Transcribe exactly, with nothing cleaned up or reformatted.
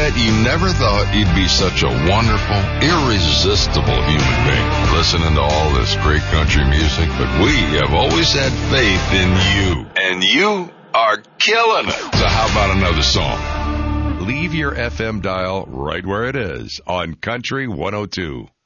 bet you never thought you'd be such a wonderful, irresistible human being listening to all this great country music, but we have always had faith in you, and you are killing it. So how about another song? Leave your F M dial right where it is on Country one oh two.